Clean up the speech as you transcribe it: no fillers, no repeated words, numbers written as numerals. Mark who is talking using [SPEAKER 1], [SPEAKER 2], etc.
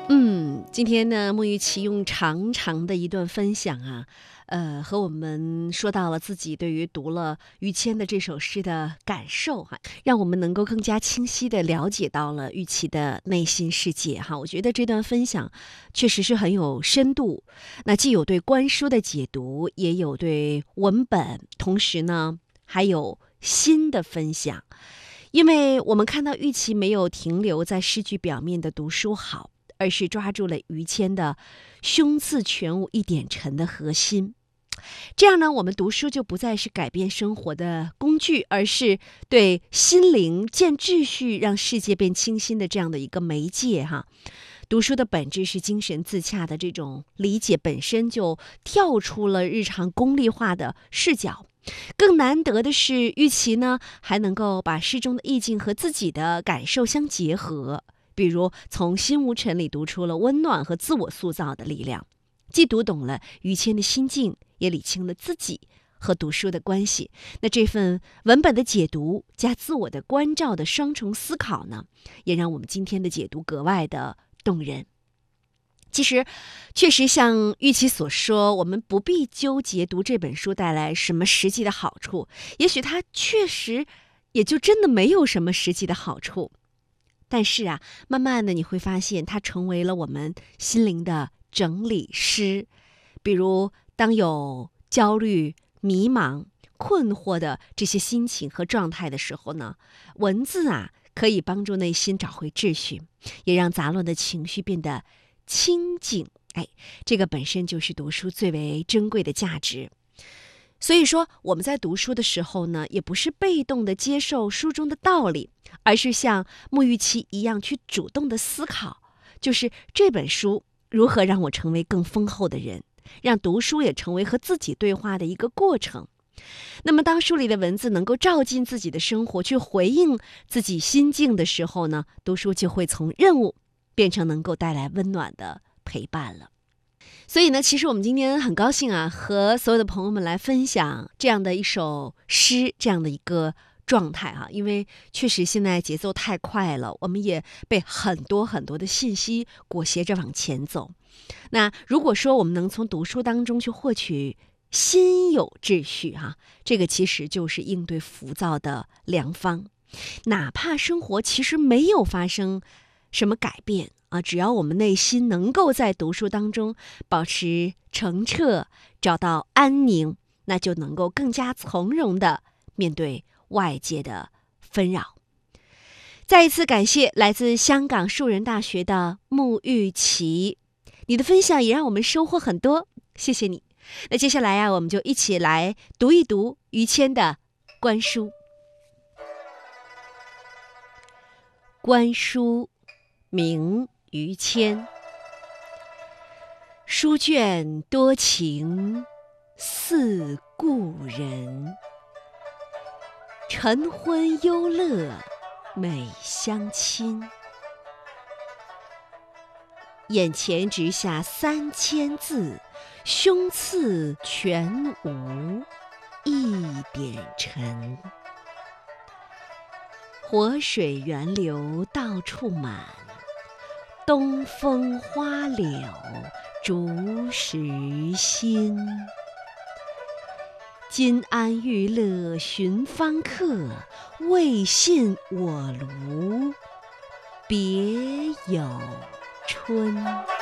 [SPEAKER 1] 今天呢，沐雨琪用长长的一段分享啊，和我们说到了自己对于读了于谦的这首诗的感受哈，让我们能够更加清晰地了解到了玉琪的内心世界哈。我觉得这段分享确实是很有深度，那既有对观书的解读，也有对文本，同时呢还有新的分享。因为我们看到玉琪没有停留在诗句表面的读书好，而是抓住了于谦的胸次全无一点沉的核心。这样呢，我们读书就不再是改变生活的工具，而是对心灵建秩序，让世界变清新的这样的一个媒介哈。读书的本质是精神自洽的这种理解，本身就跳出了日常功利化的视角。更难得的是，玉琪呢还能够把诗中的意境和自己的感受相结合，比如从心无尘里读出了温暖和自我塑造的力量，既读懂了于谦的心境，也理清了自己和读书的关系。那这份文本的解读加自我的关照的双重思考呢，也让我们今天的解读格外的动人。其实确实像玉琪所说，我们不必纠结读这本书带来什么实际的好处，也许它确实也就真的没有什么实际的好处，但是啊，慢慢的你会发现它成为了我们心灵的整理师。比如当有焦虑、迷茫、困惑的这些心情和状态的时候呢，文字啊可以帮助内心找回秩序，也让杂乱的情绪变得清静。这个本身就是读书最为珍贵的价值。所以说我们在读书的时候呢，也不是被动的接受书中的道理，而是像沐玉琪一样去主动的思考，就是这本书如何让我成为更丰厚的人，让读书也成为和自己对话的一个过程。那么当书里的文字能够照进自己的生活，去回应自己心境的时候呢，读书就会从任务变成能够带来温暖的陪伴了。所以呢，其实我们今天很高兴啊，和所有的朋友们来分享这样的一首诗，这样的一个状态哈。因为确实现在节奏太快了，我们也被很多的信息裹挟着往前走。那如果说我们能从读书当中去获取心有秩序哈，这个其实就是应对浮躁的良方。哪怕生活其实没有发生什么改变啊，只要我们内心能够在读书当中保持澄澈，找到安宁，那就能够更加从容地面对外界的纷扰。再一次感谢来自香港树人大学的沐玉琪，你的分享也让我们收获很多，谢谢你。那接下来啊，我们就一起来读一读于谦的观书。观书名于谦，书卷多情似故人，晨昏忧乐美相亲。眼前直下3000字，胸次全无一点沉。活水源流到处满，东风花柳逐时新。金安玉勒寻芳客，未信我庐别有春。